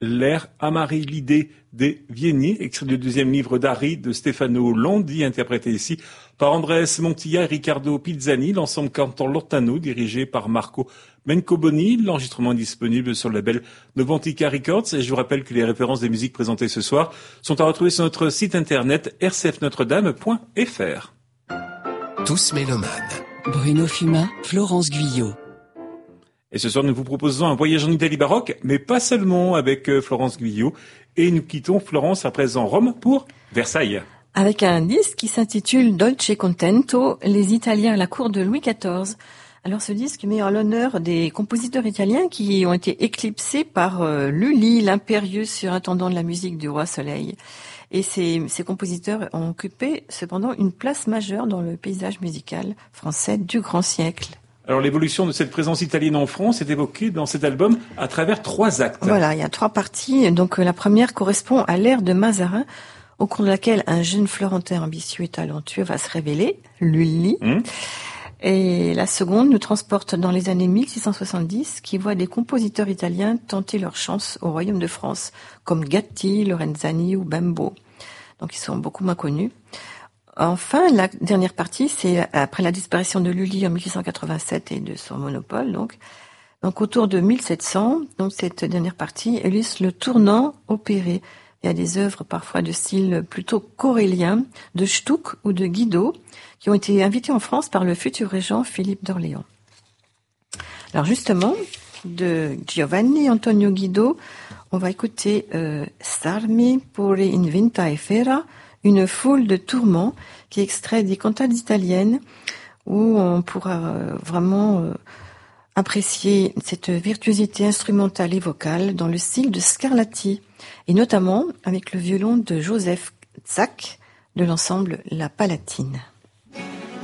l'air Amarilide de Vieni, extrait du deuxième livre d'Ari de Stefano Landi, interprété ici par Andrés Montilla et Riccardo Pizzani, l'ensemble cantant Lortano, dirigé par Marco Mencoboni. L'enregistrement est disponible sur le label Novantica Records. Et je vous rappelle que les références des musiques présentées ce soir sont à retrouver sur notre site internet rcfnotredame.fr. Tous mélomanes. Bruno Fumat, Florence Guyot. Et ce soir, nous vous proposons un voyage en Italie baroque, mais pas seulement, avec Florence Guyot. Et nous quittons Florence à présent Rome pour Versailles. Avec un disque qui s'intitule Dolce Contento, les Italiens à la cour de Louis XIV. Alors ce disque met en l'honneur des compositeurs italiens qui ont été éclipsés par Lully, l'impérieux surintendant de la musique du roi Soleil. Et ces compositeurs ont occupé cependant une place majeure dans le paysage musical français du grand siècle. Alors l'évolution de cette présence italienne en France est évoquée dans cet album à travers 3 actes. Voilà, il y a 3 parties. Donc la première correspond à l'ère de Mazarin, au cours de laquelle un jeune Florentin ambitieux et talentueux va se révéler, Lully. Et la seconde nous transporte dans les années 1670, qui voit des compositeurs italiens tenter leur chance au royaume de France, comme Gatti, Lorenzani ou Bembo. Donc ils sont beaucoup moins connus. Enfin, la dernière partie, c'est après la disparition de Lully en 1887 et de son monopole, donc autour de 1700. Donc cette dernière partie illustre le tournant opéré. Il y a des œuvres parfois de style plutôt corélien, de Stuck ou de Guido, qui ont été invitées en France par le futur régent Philippe d'Orléans. Alors justement, de Giovanni Antonio Guido, on va écouter Starmi pure in venta e fera, une foule de tourments, qui est extrait des cantates italiennes, où on pourra vraiment apprécier cette virtuosité instrumentale et vocale dans le style de Scarlatti, et notamment avec le violon de Joseph Zak de l'ensemble La Palatine.